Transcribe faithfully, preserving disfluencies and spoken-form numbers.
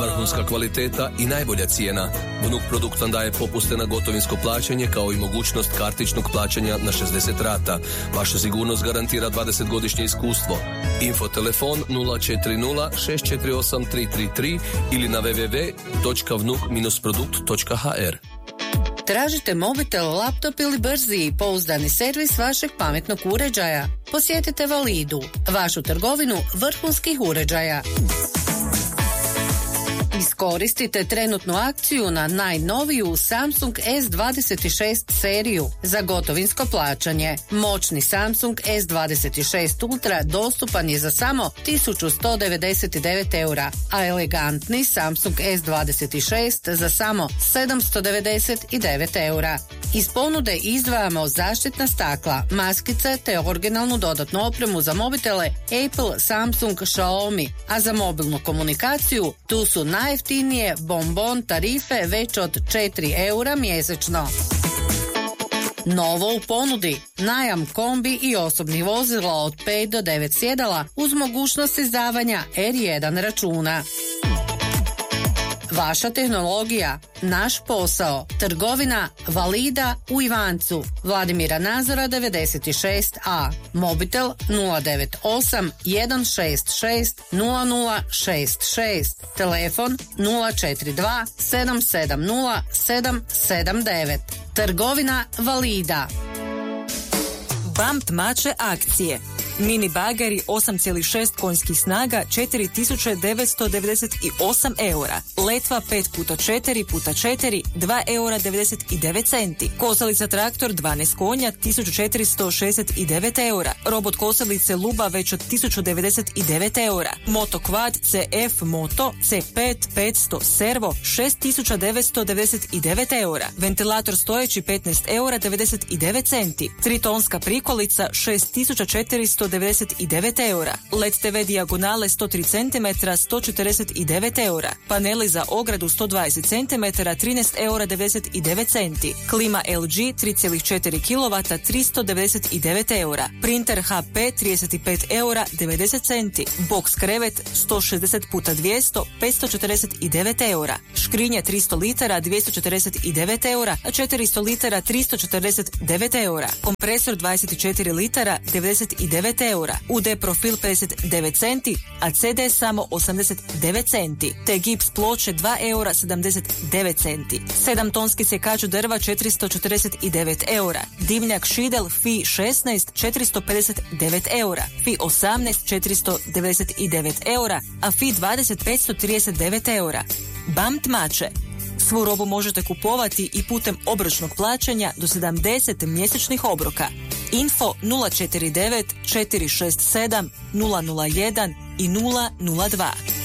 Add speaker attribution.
Speaker 1: Vrhunska kvaliteta i najbolja cijena. Vnuk produkt vam daje popuste na gotovinsko plaćanje kao i mogućnost kartičnog plaćanja na šezdeset rata. Vaša sigurnost garantira dvadesetgodišnje iskustvo. Info telefon nula četiri nula šest četiri osam tri tri tri ili na w w w točka vnuk dash produkt točka h r.
Speaker 2: Tražite mobitel, laptop ili brzi i pouzdani servis vašeg pametnog uređaja? Posjetite Validu, vašu trgovinu vrhunskih uređaja. Iskoristite trenutnu akciju na najnoviju Samsung S dvadeset šest seriju za gotovinsko plaćanje. Moćni Samsung S dvadeset šest Ultra dostupan je za samo tisuću sto devedeset devet eura, a elegantni Samsung S dvadeset šest za samo sedamsto devedeset devet eura. Iz ponude izdvajamo zaštitna stakla, maskice te originalnu dodatnu opremu za mobitele Apple, Samsung, Xiaomi, a za mobilnu komunikaciju tu su najjeftinije bonbon tarife već od četiri eura mjesečno. Novo u ponudi, najam kombi i osobnih vozila od pet do devet sjedala uz mogućnost izdavanja er jedan računa. Vaša tehnologija, naš posao. Trgovina Valida u Ivancu, Vladimira Nazora devedeset šest a. Mobitel nula devet osam jedan šest šest nula nula šest šest. Telefon nula četiri dva sedam sedam nula sedam sedam devet. Trgovina Valida.
Speaker 3: Bump mače akcije. Mini bageri osam zarez šest konjskih snaga četiri tisuće devetsto devedeset osam eura. Letva pet puta četiri puta četiri dva eura devedeset devet centi. Kosalica traktor dvanaest konja tisuću četiristo šezdeset devet eura. Robot kosalice Luba već od tisuću devedeset devet eura. Moto Quad C F Moto C pet petsto servo šest tisuća devetsto devedeset devet eura. Ventilator stojeći petnaest eura devedeset devet centi. Tritonska prikolica šest tisuća četiristo devedeset devet eura. L E D te ve dijagonale sto tri centimetra sto četrdeset devet eura. Paneli za ogradu sto dvadeset centimetara trinaest eura devedeset devet centi. Klima L G tri zarez četiri kilovata tristo devedeset devet eura. Printer H P trideset pet eura devedeset centi. Box krevet sto šezdeset puta dvjesto petsto četrdeset devet eura. Škrinje tristo litara dvjesto četrdeset devet eura, a četiristo litara tristo četrdeset devet eura. Kompresor dvadeset četiri litara devedeset devet eura. U D profil pedeset devet centi, a C D samo osamdeset devet centi. Te gips ploče dva eura sedamdeset devet centi. sedam tonski sjekač drva četiristo četrdeset devet eura. Dimnjak Šidel F I šesnaest četiristo pedeset devet eura. F I osamnaest četiristo devedeset devet eura, a F I dvadeset petsto trideset devet eura. Bump mače. Svu robu možete kupovati i putem obročnog plaćanja do sedamdeset mjesečnih obroka. Info nula četiri devet četiri šest sedam nula nula jedan i nula nula dva.